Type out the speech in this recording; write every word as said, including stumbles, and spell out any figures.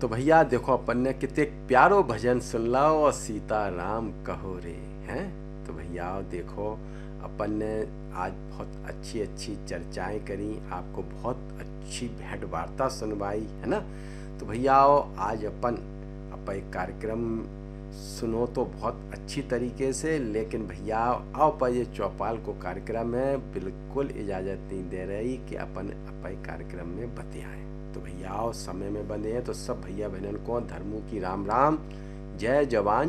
तो भैया देखो अपन ने कितने प्यारो भजन सुन लाओ और सीता राम कहो रे हैं। तो भैया देखो अपन ने आज बहुत अच्छी अच्छी चर्चाएं करी, आपको बहुत अच्छी भेंट वार्ता सुनवाई है ना। तो भैया आज अपन अपन एक कार्यक्रम सुनो तो बहुत अच्छी तरीके से, लेकिन भैया आओ पर ये चौपाल को कार्यक्रम में बिल्कुल इजाज़त नहीं दे रही कि अपन अपन कार्यक्रम में बतियाएं। तो भैया समय में बंधे हैं तो सब भैया बहन को धर्मों की राम राम, जय जवान